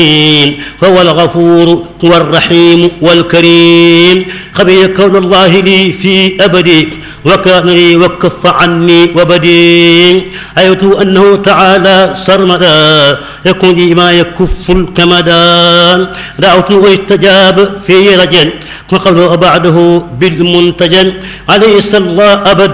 فهو الغفور هو الرحيم والكريم. خبي كون الله لي في أبدي وكان لي وكف عني وبدي. أيت أنه تعالى سرمدا يكون لي ما يكف الكمدان. دعوت واستجاب في رجل وقبل بعده بالمنتجن عليه الصلاة أبدا